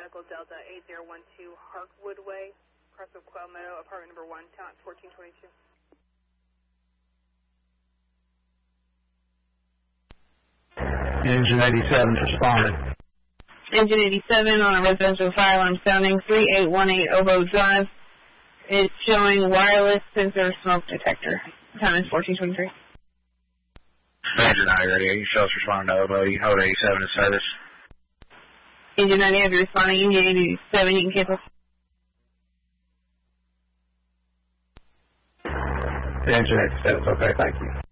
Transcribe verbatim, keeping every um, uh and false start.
Medical Delta eight zero one two Harkwood Way, across of Quail Meadow, apartment number one, count fourteen twenty-two. Engine eighty-seven responded. Engine eighty-seven on a residential fire alarm sounding three eight one eight Oboe Drive. It's showing wireless sensor smoke detector. Time is fourteen twenty-three. Engine ninety radio, you show us responding to Oboe. You hold eighty-seven in service. Engine ninety have you responding. Engine eighty-seven, you can cancel. Engine eighty-seven, okay, thank you.